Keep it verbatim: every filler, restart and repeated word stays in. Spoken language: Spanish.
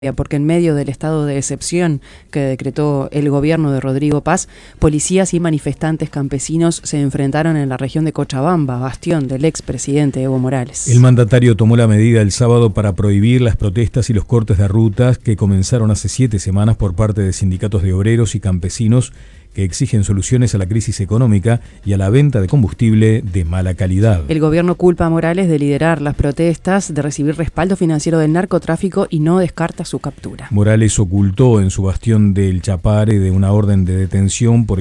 Porque en medio del estado de excepción que decretó el gobierno de Rodrigo Paz, policías y manifestantes campesinos se enfrentaron en la región de Cochabamba, bastión del expresidente Evo Morales. El mandatario tomó la medida el sábado para prohibir las protestas y los cortes de rutas que comenzaron hace siete semanas por parte de sindicatos de obreros y campesinos que exigen soluciones a la crisis económica y a la venta de combustible de mala calidad. El gobierno culpa a Morales de liderar las protestas, de recibir respaldo financiero del narcotráfico y no descarta su captura. Morales ocultó en su bastión del Chapare de una orden de detención por